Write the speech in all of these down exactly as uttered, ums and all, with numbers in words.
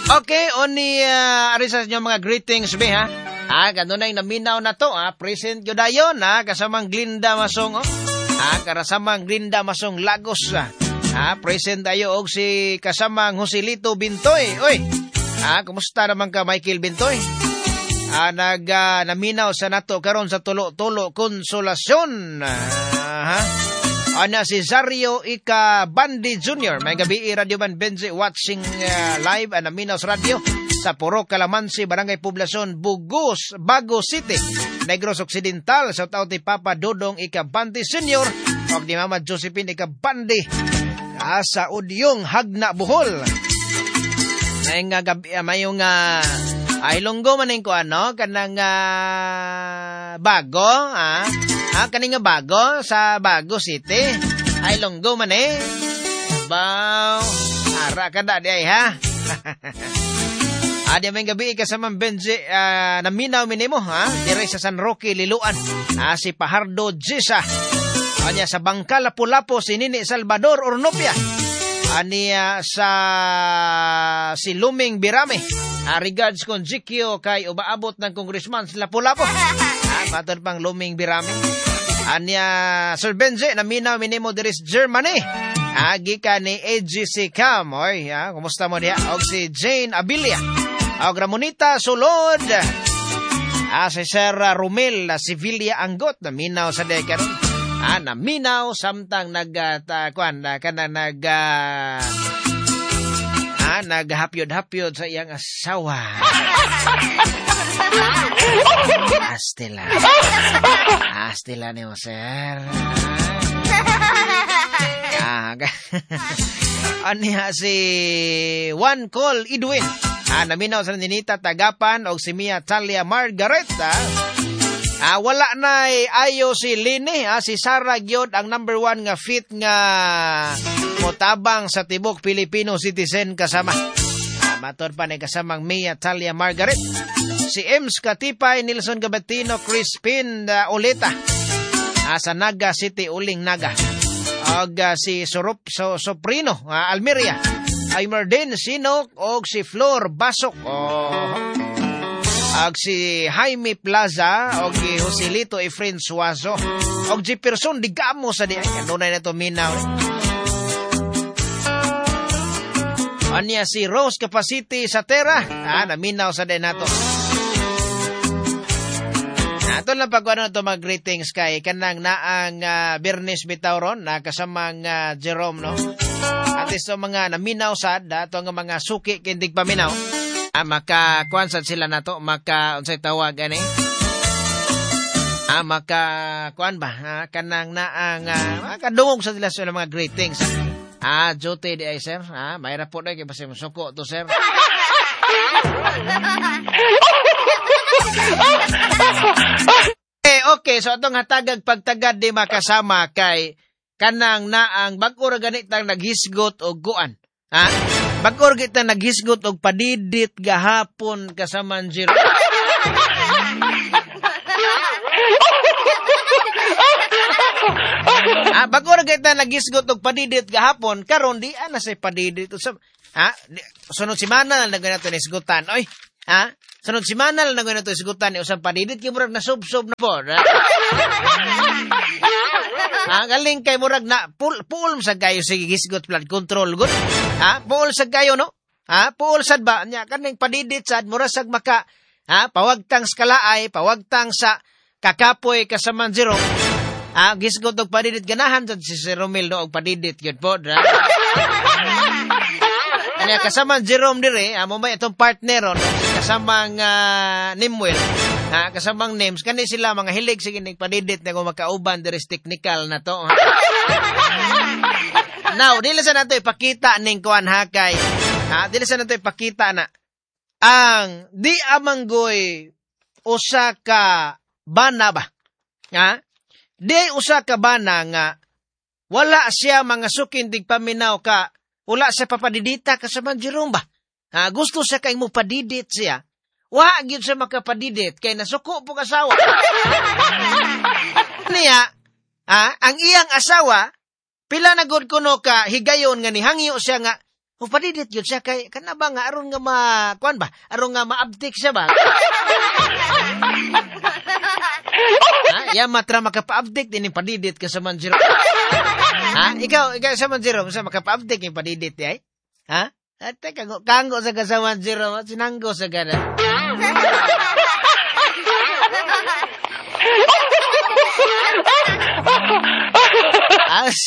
Okay, oni uh, ari sa inyo mga greetings be ha. Ah, kanunay naminaw na to ha. Present yo dayon ha kasamang Glinda Masong oh. Ah, karasamang Glinda Masong Lagos ha. Ah, present tayo og si kasamang Joselito Bintoy. Oy. Ah, kumusta naman ka Michael Bintoy? Ah, nag uh, naminaw sa nato karon sa tulo-tulo konsolasyon. Ah, ha. Ana si Zario Ika Bandi Junior May gabi Radio Man Benzi watching uh, live ana Minos Radio sa Purok Calamansi, Barangay Poblacion, Bugos, Bago City, Negros Occidental. Shout out ni Papa Dodong Ika Bandi Senior o ni Mama Josephine Ika Bandi uh, sa Udyong Hagna Bohol. May nga gabi uh, may yung uh, ay lunggo man ko ano kanang uh, bago ah Ah, kaning nga bago sa Bago City. Ay longgo man eh. Baw. Ara ka da di ay ha. Adi may gabi kasama Benji uh, naminaw minimo ha. Dire sa San Roque Liluan. Ah, si Pahardo Jisa. Anya sa Bangka Lapu-Lapu si Nini Salvador Ornopia. Ani uh, sa si Luming Birame. Ah, regards kon Jikyo kay ubaabot ng congressman sa Lapu-Lapu. Ah, matod pang Luming Birame. Anya Sir Benze naminaw minimo diri sa Germany. Agi ka ni A G C Cam. Oy, ha, kumusta mo diha? Og si Jane Abilia. Og Ramonita Sulod. Ah, si Sir Romel Sevilla Anggot naminaw sa deker. Ah, naminaw samtang nag uh, kuan kana nag uh, ah, naghapyod-hapyod sa iyang asawa. Astela. Astela ni sir. Ah, aniha si One Call Edwin. Ah, naminaw sa Ninita Tagapan og si Mia Talia Margaret. Ah, ah wala na ayo si Lini. Ah, si Sarah gyud ang number one nga fit nga motabang sa tibok Filipino citizen kasama. Ah, matud pa ni kasamang Mia Talia Margaret. Si Ems Katipay, Nilson Gabatino, Crispin uh, Oleta. Uh, sa Naga City, Uling Naga. Og uh, si Sorup, so, Soprino, uh, Almeria. Aymardin Sinok, og si Flor Basok. Oh. Og si Jaime Plaza, og si Joselito Efren Suazo. Og si Person Digamo sa di. Ay, kanunay na ito minaw. Anya si Rose Capacity sa Terra. Ah, naminaw sa din nato. Ato lang pagkuhan ito mga greetings kay kanang naang uh, Bernes Bitauron na kasamang uh, Jerome no. At iso mga naminaw sad ato nga mga suki kindig paminaw. Ah, maka kuan sad sila nato maka unsay tawag ani? Ah, maka kuan ba? Ah, kanang naang uh, kadungog sa sila sa mga greetings. Ah, jote di ay sir. Ah, mayra po na kay basta musuko to sir. Okay, okay, so atong hatagag pagtagad di makasama kay kanang naang bag-o ra ganitang naghisgot og guan. Ha? Bag-o ra ganitang naghisgot og padidit gahapon kasama Jiro. Ah, bag-o ra ganitang naghisgot og padidit gahapon karon di ana say padidit usab. Ha? Sunod semana lang na nato nisgutan. Oy, ha? Sunod semana lang na nato nisgutan ni usab padidit kay murag na sub-sub na po. Ha, galing kay murag na pul pul sa gayo sige gisgot blood control good. Ha? Pul sa gayo no? Ha? Pul sad ba nya kaning padidit sad mura sag maka ha pawagtang sa kalaay, pawagtang sa kakapoy kasaman zero. Ah, gisgot og padidit ganahan sad si Sir Romel no og padidit gyud po. Ano kasama Jerome dire, amo may itong partner no, kasamang uh, Nimwell, ha, kasamang names kani sila mga hilig sige nagpadidit na kung makauban dire technical na to. Ha? Now, dili sa nato ipakita ning kuan hakay. Ha, dili sa nato ipakita na ang di amanggoy usa ka bana ba. Ha? Di usa ka bana nga wala siya mga sukin dig paminaw ka. Wala siya papadidita kasama Jerome ba? Ha, gusto siya kay mo padidit siya. Wa gyud siya makapadidit kay nasuko po asawa. Niya, ha, ang iyang asawa pila na gud kuno ka higayon nga nihangyo siya nga O padidit yun siya kay, kana ba nga, aron nga ma, kuan ba? Aron nga ma-uptick siya ba? Ha? Ya matra makapa-uptick din yung padidit ka sa manjiro. Ha? Ikaw, ikaw sa manjiro, sa makapa-uptick yung padidit, eh? Ha? At kango, kango sa ka sa manjiro, sinanggo sa gana. As,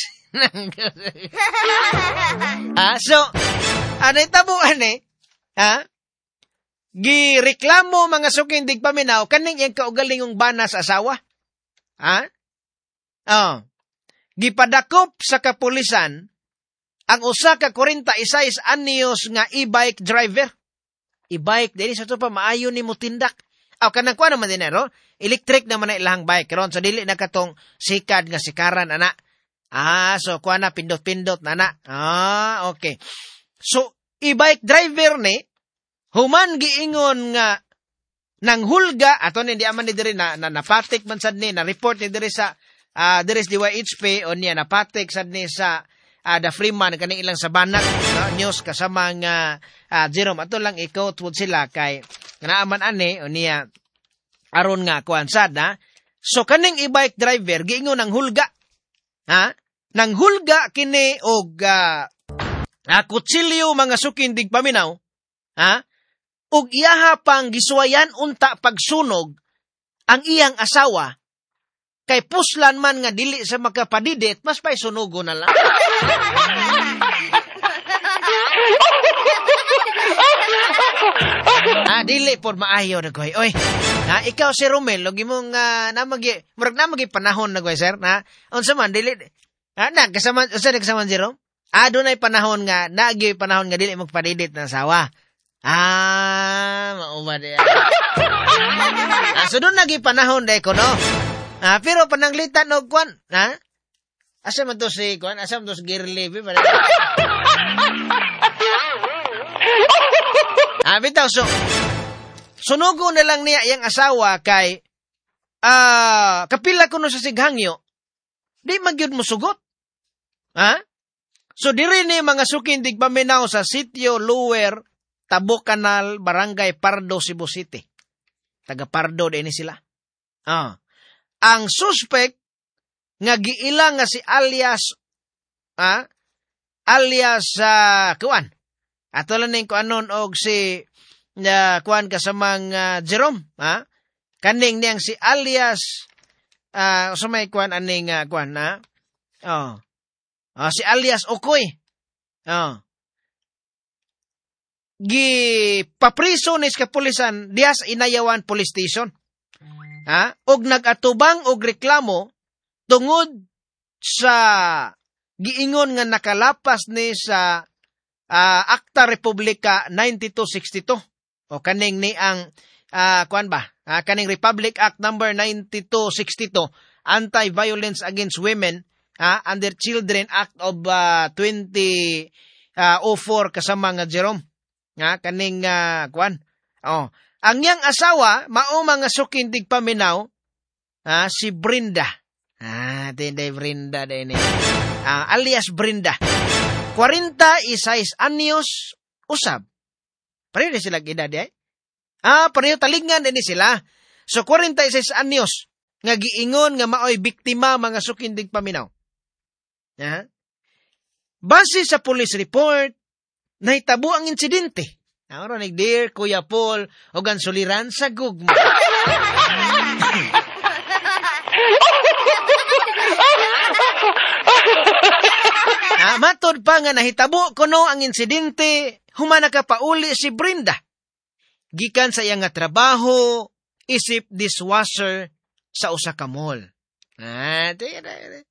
ah, so, anay tabuan eh, ha? Gireklamo mga suking digpaminaw, kaning yung kaugalingong bana sa asawa. Ha? Oh. Gipadakop sa kapulisan, ang usa ka forty-six anyos nga e-bike driver. E-bike, dili sa ito pa, maayo ni mo tindak. Aw, kanang kuha naman dinero, electric naman na ilang bike. Karon so dili na katong sikad nga sikaran, anak. Ah, so kuha na, pindot-pindot na na. Ah, okay. So, e-bike driver ni, human giingon nga, nang hulga, ato ni di aman ni diri na, na napatik man sad ni, na report ni diri sa, uh, diri sa D Y H P, o niya, napatik sad ni sa, uh, the Freeman, kaning ilang sabanat, no, news kasama nga, uh, Jerome, ato lang ikaw, tuwod sila, kay, kanaaman ani, o niya, aron nga, kuhan sad, ha? So, kaning e-bike driver, giingon ng hulga, ha? Nang hulga kini og uh, uh, kutsilyo mga sukin digpaminaw, ha? Og iyaha pang gisuwayan unta pagsunog ang iyang asawa, kay puslan man nga dili sa makapadidit, mas pa'y sunugo na lang. Ah, dili por maayo na koy. Oy, ha, ikaw si Romel, logi mong uh, namagi, murag namagi panahon na koy, sir, na unsa man dili. Ah, na kasama usa kasama Jerome? Ah, dunay panahon nga, naagi panahon nga dili magpadidit na asawa. Ah, mauma di. Ah, so doon nagi panahon day ko no. Ah, pero pananglitan og kwan, ha? Asa man to si kwan, asa man to si girly bi pa. Ah, bitaw so. Sunugo na lang niya iyang asawa kay ah, kapila kuno sa sighangyo. Di magyud mo sugot. Ha? So, diri ni mga sukin digpaminaw sa sitio Lower, Tabo Canal, Barangay Pardo, Cebu City. Taga Pardo din sila. Ah. Ang suspect, nga giila nga si alias, ha? Alias, uh, kuan. Ato lang ning kuanon og si, uh, kuan kasamang uh, Jerome, ha? Kaning niyang si alias, ah, uh, sumay kuan aning uh, kuan na. Oh. Oh, si alias Okoy. Oh. Gi papriso ni kapulisan dias Inayawan Police Station. Ha? Og nagatubang og reklamo tungod sa giingon nga nakalapas ni sa uh, Akta Republika ninety-two sixty-two. O kaning ni ang uh, kuan ba? Uh, kaning Republic Act number ninety-two sixty-two, Anti-Violence Against Women, uh, and their Children Act of uh, twenty oh four kasama nga Jerome. Nga kaning uh, kuan. Oh, ang yang asawa mao mga sukin digpaminaw, uh, si Brenda. Ah, tinday Brenda din eh. Uh, alias Brenda. forty-six anyos usab. Pareho sila edad eh. Ah, pareho talingan din sila. So, forty-six anyos nga giingon nga maoy biktima mga sukin digpaminaw. Ha? Base sa police report, nahitabo ang insidente. Ano ni Dear Kuya Paul o gansuliran sa gugma. Ah, matod pa nga nahitabo kuno ang insidente, humana ka pauli si Brenda. Gikan sa iyang nga trabaho, isip dishwasher sa usa ka mall. Ah,